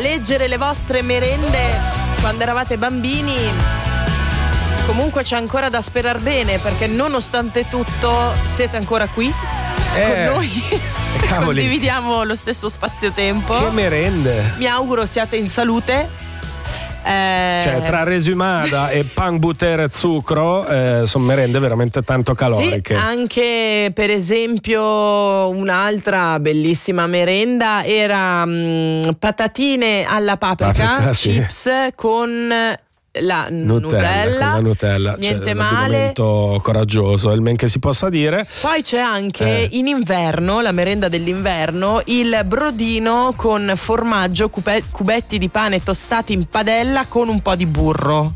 leggere le vostre merende quando eravate bambini. Comunque c'è ancora da sperar bene, perché nonostante tutto siete ancora qui con noi. Condividiamo lo stesso spazio-tempo. Che merende. Mi auguro siate in salute. Cioè, tra resumada e pan, butter e zucchero, sono merende veramente tanto caloriche. Sì, anche per esempio un'altra bellissima merenda era patatine alla paprika, chips, sì, con la Nutella, niente cioè, male, un coraggioso, è il men che si possa dire. Poi c'è anche in inverno, la merenda dell'inverno, il brodino con formaggio, cubetti di pane tostati in padella con un po' di burro.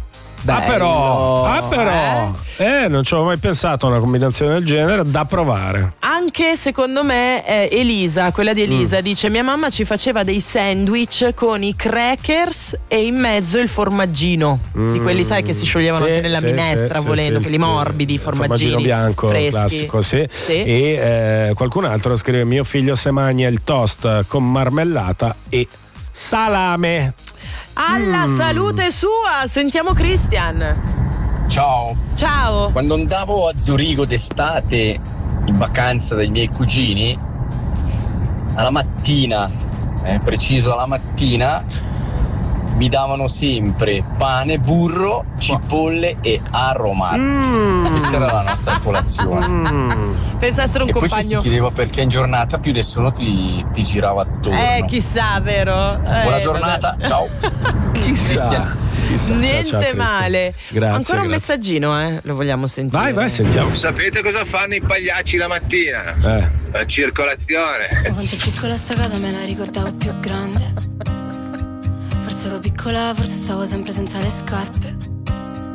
Bello, però non ci avevo mai pensato a una combinazione del genere, da provare. Anche secondo me Elisa, quella di Elisa, dice: mia mamma ci faceva dei sandwich con i crackers e in mezzo il formaggino, di quelli sai che si scioglievano anche nella minestra, volendo, quelli morbidi, formaggino bianco freschi. Classico, sì. E qualcun altro scrive: mio figlio se magna il toast con marmellata e salame. Alla salute sua. Sentiamo Christian. Ciao. Quando andavo a Zurigo d'estate in vacanza dai miei cugini, alla mattina, preciso alla mattina, mi davano sempre pane, burro, cipolle e aromati. Questa era la nostra colazione. Pensa essere un e compagno. Poi ci si chiedeva perché in giornata più nessuno ti girava attorno. Chissà, vero? Buona giornata, ciao. Chissà, niente male. Grazie, ancora un messaggino, lo vogliamo sentire. Vai, sentiamo. Sapete cosa fanno i pagliacci la mattina? La circolazione. Quando è piccola sta casa me la ricordavo più grande. Forse ero piccola, forse stavo sempre senza le scarpe.